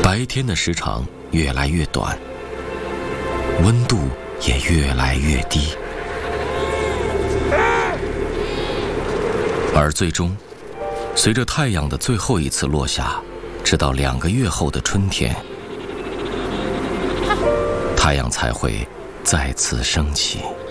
白天的时长越来越短，温度也越来越低，而最终，随着太阳的最后一次落下，直到2个月后的春天，太阳才会再次升起。